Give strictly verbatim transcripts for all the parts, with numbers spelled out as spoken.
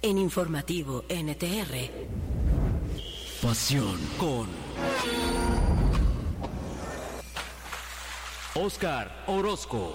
en Informativo N T R. Pasión con Óscar Orozco.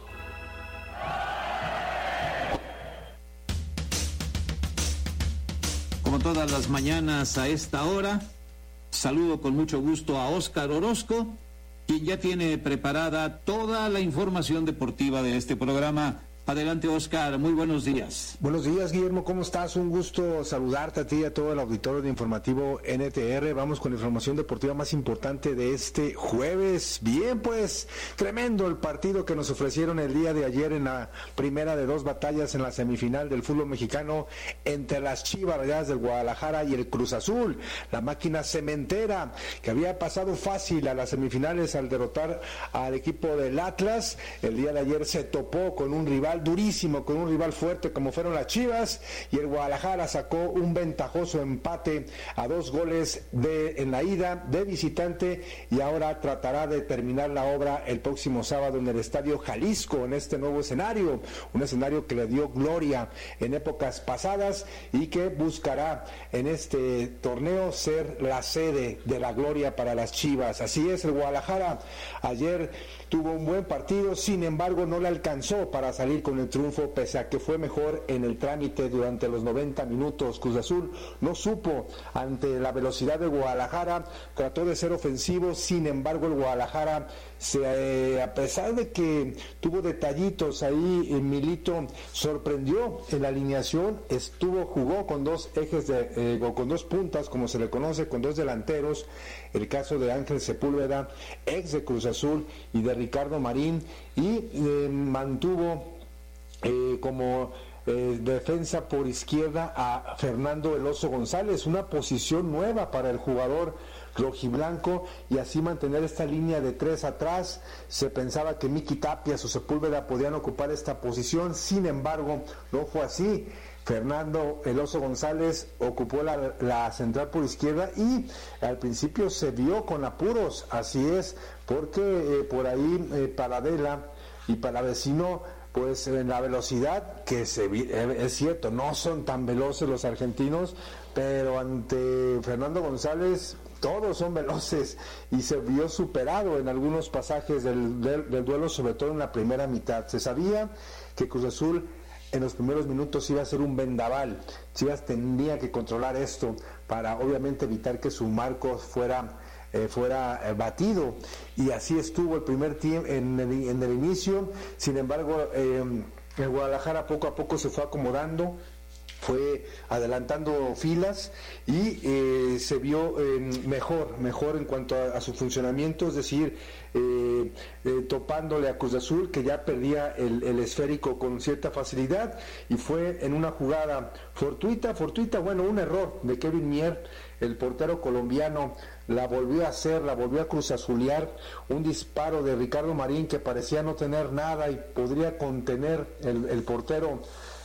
Como todas las mañanas a esta hora, saludo con mucho gusto a Óscar Orozco, quien ya tiene preparada toda la información deportiva de este programa. Adelante, Óscar, muy buenos días. Buenos días, Guillermo, ¿cómo estás? Un gusto saludarte a ti y a todo el auditorio de Informativo N T R. Vamos con la información deportiva más importante de este jueves. Bien, pues, tremendo el partido que nos ofrecieron el día de ayer en la primera de dos batallas en la semifinal del fútbol mexicano entre las Chivas Rayadas del Guadalajara y el Cruz Azul. La máquina cementera, que había pasado fácil a las semifinales al derrotar al equipo del Atlas, el día de ayer se topó con un rival durísimo, con un rival fuerte como fueron las Chivas, y el Guadalajara sacó un ventajoso empate a dos goles de en la ida de visitante, y ahora tratará de terminar la obra el próximo sábado en el Estadio Jalisco, en este nuevo escenario, un escenario que le dio gloria en épocas pasadas y que buscará en este torneo ser la sede de la gloria para las Chivas. Así es, el Guadalajara ayer tuvo un buen partido, sin embargo no le alcanzó para salir con el triunfo, pese a que fue mejor en el trámite durante los noventa minutos. Cruz Azul no supo ante la velocidad de Guadalajara, trató de ser ofensivo, sin embargo el Guadalajara, se, eh, a pesar de que tuvo detallitos ahí, eh, Milito sorprendió en la alineación, estuvo, jugó con dos ejes, de, eh, o con dos puntas, como se le conoce, con dos delanteros, el caso de Ángel Sepúlveda, ex de Cruz Azul, y de Ricardo Marín, y eh, mantuvo eh, como eh, defensa por izquierda a Fernando El Oso González, una posición nueva para el jugador rojiblanco, y así mantener esta línea de tres atrás. Se pensaba que Miki Tapias o Sepúlveda podían ocupar esta posición, sin embargo no fue así. Fernando El Oso González ocupó la, la central por izquierda, y al principio se vio con apuros, así es, porque eh, por ahí eh, Paradela y Palavecino, pues en la velocidad, que se eh, es cierto, no son tan veloces los argentinos, pero ante Fernando González todos son veloces, y se vio superado en algunos pasajes del, del, del duelo, sobre todo en la primera mitad. Se sabía que Cruz Azul en los primeros minutos iba a ser un vendaval. Chivas tenía que controlar esto para obviamente evitar que su marco fuera eh, fuera eh, batido, y así estuvo el primer tiempo en el, en el inicio. Sin embargo, eh, el Guadalajara poco a poco se fue acomodando, fue adelantando filas, y eh, se vio eh, mejor, mejor en cuanto a, a su funcionamiento, es decir, eh, eh, topándole a Cruz Azul, que ya perdía el, el esférico con cierta facilidad, y fue en una jugada fortuita, fortuita, bueno, un error de Kevin Mier, el portero colombiano, la volvió a hacer, la volvió a cruzazulear, un disparo de Ricardo Marín que parecía no tener nada y podría contener el, el portero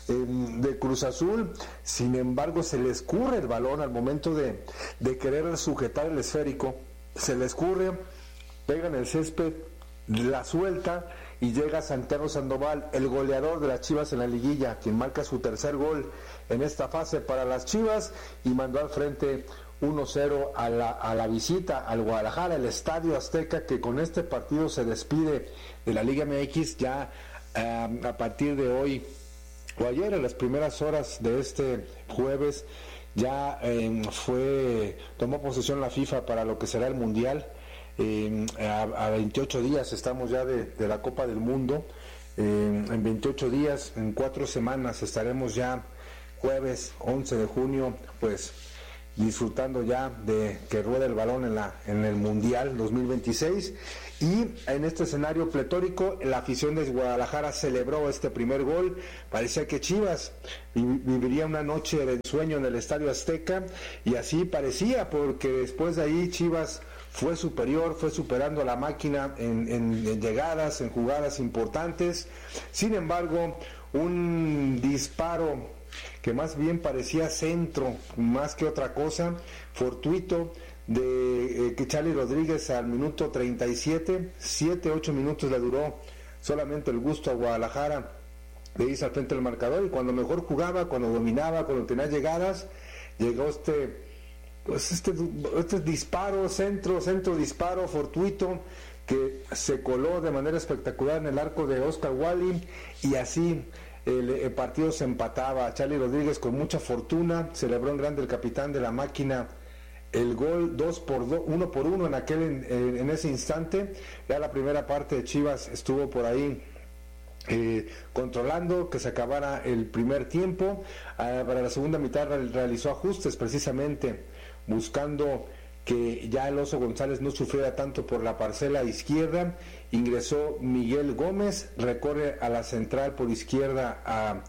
de Cruz Azul. Sin embargo, se le escurre el balón al momento de, de querer sujetar el esférico, se le escurre, pega en el césped, la suelta, y llega Santiago Sandoval, el goleador de las Chivas en la liguilla, quien marca su tercer gol en esta fase para las Chivas, y mandó al frente uno cero a la, a la visita al Guadalajara, el Estadio Azteca, que con este partido se despide de la Liga M X ya eh, a partir de hoy, o ayer, en las primeras horas de este jueves, ya eh, fue tomó posesión la FIFA para lo que será el Mundial. Eh, a, a veintiocho días estamos ya de, de la Copa del Mundo. Eh, en veintiocho días, en cuatro semanas, estaremos ya jueves once de junio, pues disfrutando ya de que ruede el balón en la en el Mundial dos mil veintiséis. Y en este escenario pletórico, la afición de Guadalajara celebró este primer gol. Parecía que Chivas viviría una noche de ensueño en el Estadio Azteca, y así parecía, porque después de ahí Chivas fue superior, fue superando a la máquina en, en, en llegadas, en jugadas importantes. Sin embargo, un disparo que más bien parecía centro, más que otra cosa, fortuito, de eh, que Charly Rodríguez al minuto treinta y siete, siete, ocho minutos le duró solamente el gusto a Guadalajara de irse al frente del marcador, y cuando mejor jugaba, cuando dominaba, cuando tenía llegadas, llegó este, pues este, este disparo, centro, centro disparo fortuito, que se coló de manera espectacular en el arco de Oscar Wally, y así el, el partido se empataba. Charly Rodríguez con mucha fortuna celebró en grande el capitán de la máquina el gol dos por dos, uno por uno en aquel en, en, en ese instante. Ya la primera parte de Chivas estuvo por ahí Eh, controlando que se acabara el primer tiempo. Eh, para la segunda mitad realizó ajustes, precisamente buscando que ya el Oso González no sufriera tanto por la parcela izquierda. Ingresó Miguel Gómez, recorre a la central por izquierda a,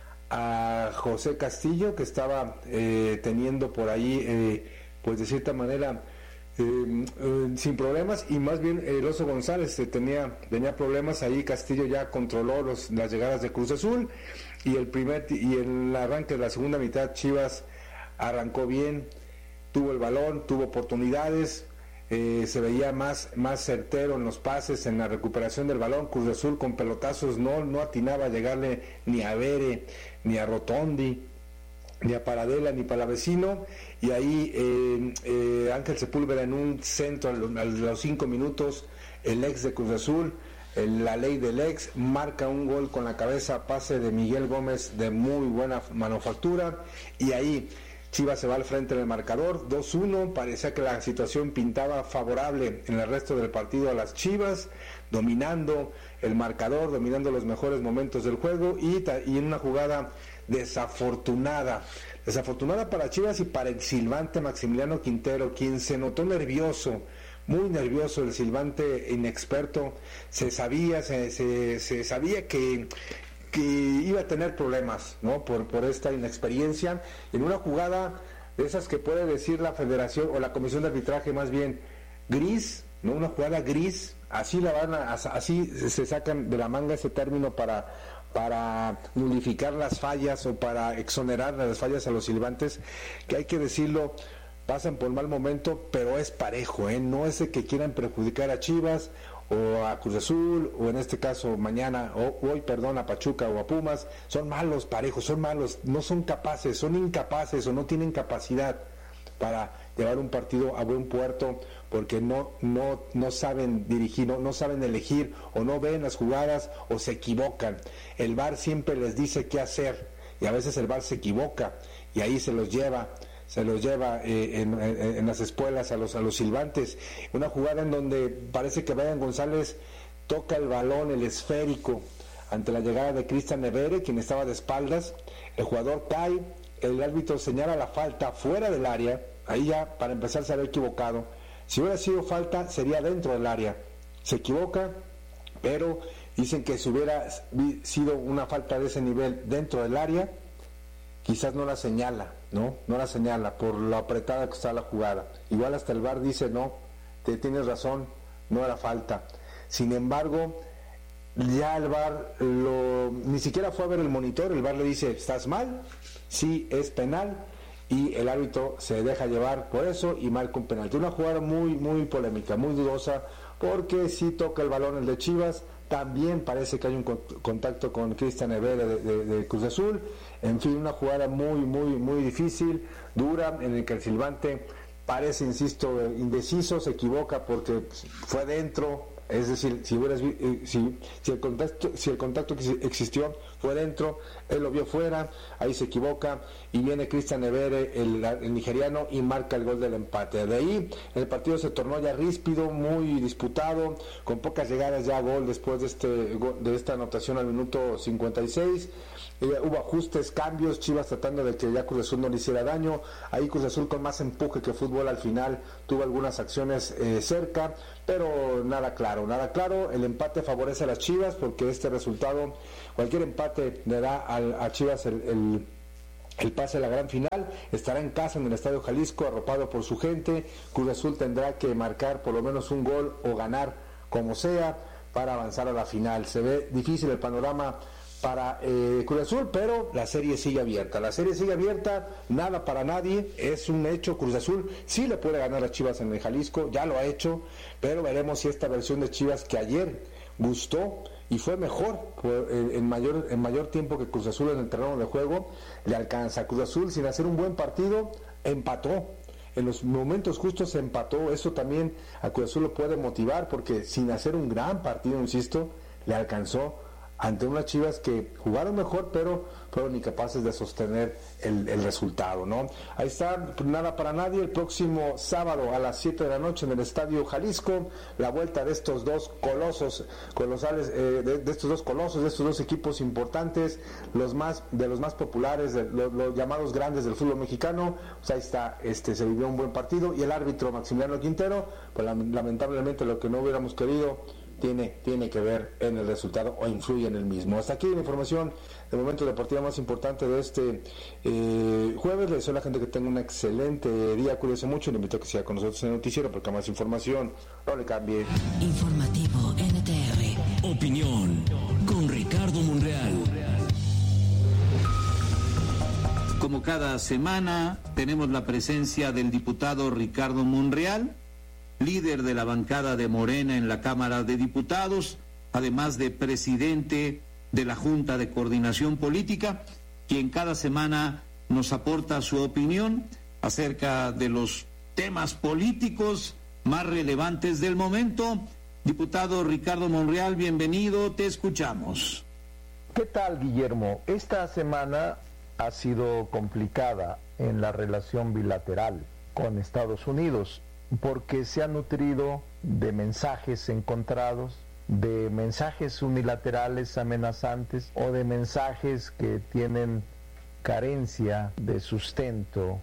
a José Castillo, que estaba eh, teniendo por ahí eh, pues de cierta manera Eh, eh, sin problemas, y más bien el Oso González eh, tenía, tenía problemas. Ahí Castillo ya controló los, las llegadas de Cruz Azul, y el primer y el arranque de la segunda mitad Chivas arrancó bien, tuvo el balón, tuvo oportunidades, eh, se veía más, más certero en los pases, en la recuperación del balón. Cruz Azul con pelotazos no, no atinaba a llegarle ni a Bere, ni a Rotondi, ni a Paradela, ni Palavecino, y ahí eh, eh, Ángel Sepúlveda en un centro a los, a los cinco minutos, el ex de Cruz Azul, el, la ley del ex, marca un gol con la cabeza, pase de Miguel Gómez de muy buena manufactura, y ahí Chivas se va al frente del marcador, dos uno, parecía que la situación pintaba favorable en el resto del partido a las Chivas, dominando el marcador, dominando los mejores momentos del juego, y, y en una jugada desafortunada, desafortunada para Chivas y para el silbante Maximiliano Quintero, quien se notó nervioso, muy nervioso, el silbante inexperto. Se sabía, se, se, se sabía que, que iba a tener problemas, ¿no? Por, por esta inexperiencia, en una jugada de esas que puede decir la federación o la comisión de arbitraje más bien gris, ¿no? Una jugada gris, así la van a, así se sacan de la manga ese término para para nulificar las fallas o para exonerar las fallas a los silbantes, que hay que decirlo, pasan por mal momento, pero es parejo, ¿eh? No es de que quieran perjudicar a Chivas o a Cruz Azul, o en este caso mañana, o hoy, perdón, a Pachuca o a Pumas. Son malos parejos, son malos, no son capaces, son incapaces o no tienen capacidad para llevar un partido a buen puerto, porque no no no saben dirigir, no, no saben elegir, o no ven las jugadas, o se equivocan. El V A R siempre les dice qué hacer, y a veces el V A R se equivoca, y ahí se los lleva se los lleva eh, en, en, en las espuelas a los a los silbantes. Una jugada en donde parece que Brian González toca el balón, el esférico, ante la llegada de Cristian Nevere, quien estaba de espaldas. El jugador cae, el árbitro señala la falta fuera del área. Ahí ya, para empezar, se había equivocado. Si hubiera sido falta, sería dentro del área. Se equivoca, pero dicen que si hubiera sido una falta de ese nivel dentro del área, quizás no la señala, ¿no? No la señala por lo apretada que está la jugada. Igual hasta el V A R dice, no, te tienes razón, no era falta. Sin embargo, ya el V A R lo, ni siquiera fue a ver el monitor. El V A R le dice, ¿estás mal? Sí, es penal. Y el árbitro se deja llevar por eso y marca un penalti. Una jugada muy, muy polémica, muy dudosa, porque si toca el balón el de Chivas, también parece que hay un contacto con Cristian Nevere de, de, de Cruz Azul. En fin, una jugada muy, muy, muy difícil, dura, en el que el silbante parece, insisto, indeciso, se equivoca porque fue dentro. Es decir, si, hubieras, si, si, el contacto, si el contacto existió, fue dentro, él lo vio fuera, ahí se equivoca, y viene Cristian Nevere, el, el nigeriano, y marca el gol del empate. De ahí el partido se tornó ya ríspido, muy disputado, con pocas llegadas ya a gol después de, este, de esta anotación al minuto cincuenta y seis. Eh, hubo ajustes, cambios, Chivas tratando de que ya Cruz Azul no le hiciera daño. Ahí Cruz Azul con más empuje que fútbol al final tuvo algunas acciones eh, cerca, pero nada claro, nada claro. El empate favorece a las Chivas porque este resultado, cualquier empate le da al, a Chivas el, el, el pase a la gran final. Estará en casa en el Estadio Jalisco, arropado por su gente. Cruz Azul tendrá que marcar por lo menos un gol o ganar como sea para avanzar a la final. Se ve difícil el panorama para eh, Cruz Azul, pero la serie sigue abierta, la serie sigue abierta, nada para nadie, es un hecho. Cruz Azul sí le puede ganar a Chivas en el Jalisco, ya lo ha hecho, pero veremos si esta versión de Chivas que ayer gustó y fue mejor, fue en mayor, en mayor tiempo que Cruz Azul en el terreno de juego, le alcanza. Cruz Azul, sin hacer un buen partido, empató. En los momentos justos se empató. Eso también a Cruz Azul lo puede motivar, porque sin hacer un gran partido, insisto, le alcanzó ante unas Chivas que jugaron mejor, pero fueron incapaces de sostener el, el resultado, ¿no? Ahí está, nada para nadie, el próximo sábado a las siete de la noche en el Estadio Jalisco, la vuelta de estos dos colosos, colosales, eh, de, de estos dos colosos, de estos dos equipos importantes, los más, de los más populares, de, los, los llamados grandes del fútbol mexicano. Pues ahí está, este, se vivió un buen partido, y el árbitro Maximiliano Quintero, pues lamentablemente lo que no hubiéramos querido, Tiene, tiene que ver en el resultado o influye en el mismo. Hasta aquí la información de momento deportiva más importante de este eh, jueves. Le deseo a la gente que tenga un excelente día, cuídese mucho, le invito a que siga con nosotros en el noticiero, porque más información, no le cambie. Informativo N T R. Opinión con Ricardo Monreal. Como cada semana, tenemos la presencia del diputado Ricardo Monreal, líder de la bancada de Morena en la Cámara de Diputados, además de presidente de la Junta de Coordinación Política, quien cada semana nos aporta su opinión acerca de los temas políticos más relevantes del momento. Diputado Ricardo Monreal, bienvenido, te escuchamos. ¿Qué tal, Guillermo? Esta semana ha sido complicada en la relación bilateral con Estados Unidos, porque se ha nutrido de mensajes encontrados, de mensajes unilaterales amenazantes o de mensajes que tienen carencia de sustento,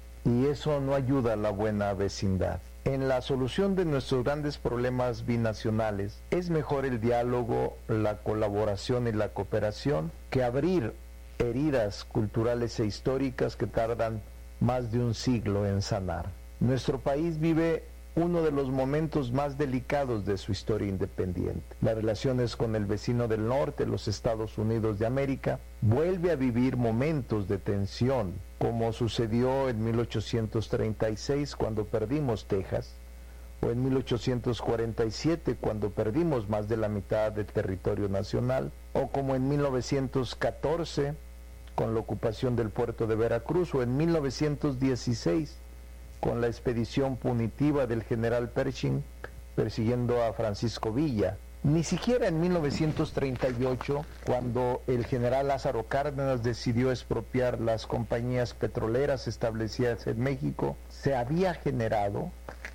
y eso no ayuda a la buena vecindad. En la solución de nuestros grandes problemas binacionales es mejor el diálogo, la colaboración y la cooperación que abrir heridas culturales e históricas que tardan más de un siglo en sanar. Nuestro país vive uno de los momentos más delicados de su historia independiente. Las relaciones con el vecino del norte, los Estados Unidos de América, vuelve a vivir momentos de tensión, como sucedió en mil ochocientos treinta y seis cuando perdimos Texas, o en mil ochocientos cuarenta y siete cuando perdimos más de la mitad del territorio nacional, o como en mil novecientos catorce con la ocupación del puerto de Veracruz, o en mil novecientos dieciséis con la expedición punitiva del general Pershing persiguiendo a Francisco Villa. Ni siquiera en mil novecientos treinta y ocho, cuando el general Lázaro Cárdenas decidió expropiar las compañías petroleras establecidas en México, se había generado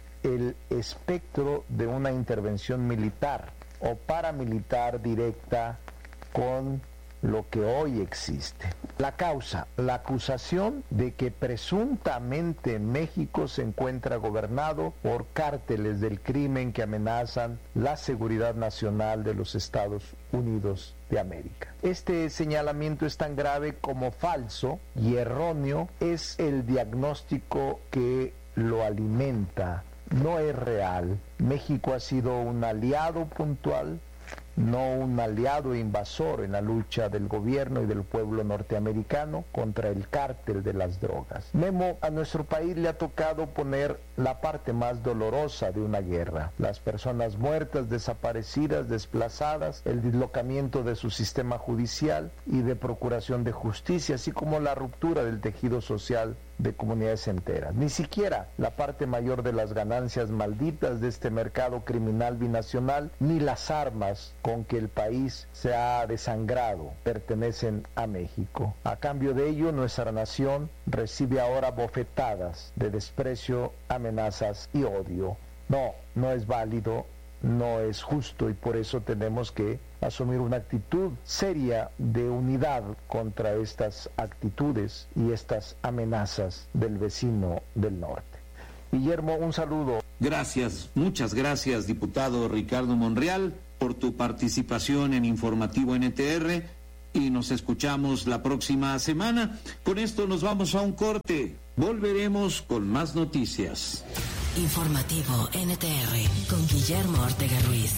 el espectro de una intervención militar o paramilitar directa con lo que hoy existe. La causa, la acusación de que presuntamente México se encuentra gobernado por cárteles del crimen que amenazan la seguridad nacional de los Estados Unidos de América. Este señalamiento es tan grave como falso y erróneo es el diagnóstico que lo alimenta. No es real. México ha sido un aliado puntual, no un aliado invasor en la lucha del gobierno y del pueblo norteamericano contra el cártel de las drogas. Memo, a nuestro país le ha tocado poner la parte más dolorosa de una guerra: las personas muertas, desaparecidas, desplazadas, el dislocamiento de su sistema judicial y de procuración de justicia, así como la ruptura del tejido social de comunidades enteras. Ni siquiera la parte mayor de las ganancias malditas de este mercado criminal binacional, ni las armas con que el país se ha desangrado, pertenecen a México. A cambio de ello, nuestra nación recibe ahora bofetadas de desprecio, amenazas y odio. No, no es válido, no es justo, y por eso tenemos que asumir una actitud seria de unidad contra estas actitudes y estas amenazas del vecino del norte. Guillermo, un saludo. Gracias, muchas gracias, diputado Ricardo Monreal, por tu participación en Informativo N T R, y nos escuchamos la próxima semana. Con esto nos vamos a un corte. Volveremos con más noticias. Informativo N T R con Guillermo Ortega Ruiz.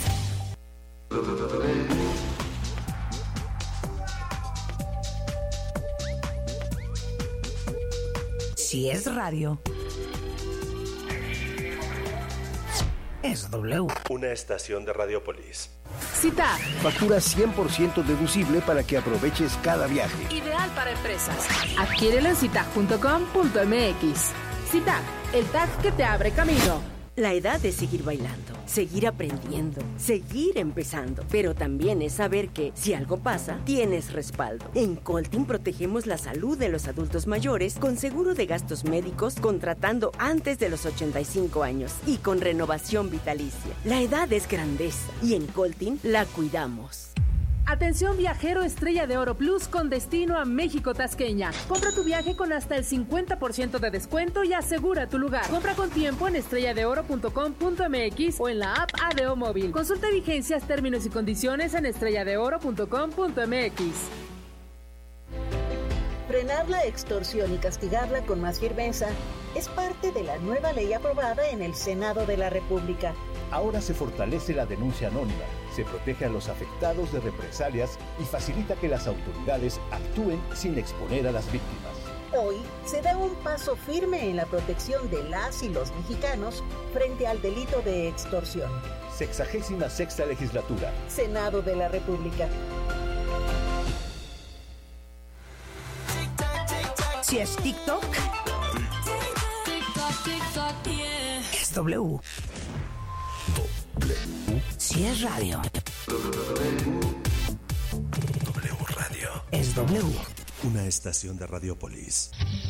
Si es radio, es W. Una estación de Radiopolis. Citag. Factura cien por ciento deducible para que aproveches cada viaje. Ideal para empresas. Adquiérelo en citag punto com punto m x. Citag, el tag que te abre camino. La edad es seguir bailando, seguir aprendiendo, seguir empezando, pero también es saber que, si algo pasa, tienes respaldo. En Coltin protegemos la salud de los adultos mayores con seguro de gastos médicos contratando antes de los ochenta y cinco años y con renovación vitalicia. La edad es grandeza y en Coltin la cuidamos. Atención viajero Estrella de Oro Plus con destino a México Tasqueña. Compra tu viaje con hasta el cincuenta por ciento de descuento y asegura tu lugar. Compra con tiempo en estrella de oro punto com punto m x o en la app A D O Móvil. Consulta vigencias, términos y condiciones en estrella de oro punto com punto m x. Frenar la extorsión y castigarla con más firmeza es parte de la nueva ley aprobada en el Senado de la República. Ahora se fortalece la denuncia anónima, se protege a los afectados de represalias y facilita que las autoridades actúen sin exponer a las víctimas. Hoy se da un paso firme en la protección de las y los mexicanos frente al delito de extorsión. Sexagésima sexta legislatura. Senado de la República. Si es TikTok, es W. Si es radio, W Radio. Es W. Una estación de Radiopolis.